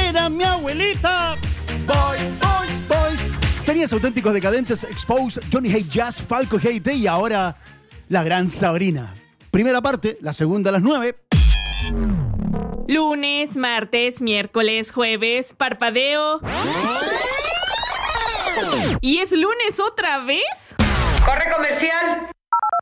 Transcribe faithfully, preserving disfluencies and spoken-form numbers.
era mi abuelita. Boys, boys, boys. Tenías Auténticos Decadentes, Expose, Johnny Hate Jazz, Falco Hate y ahora La Gran Sabrina. Primera parte, la segunda a las nueve. Lunes, martes, miércoles, jueves, parpadeo. ¿Y es lunes otra vez? ¡Corre comercial!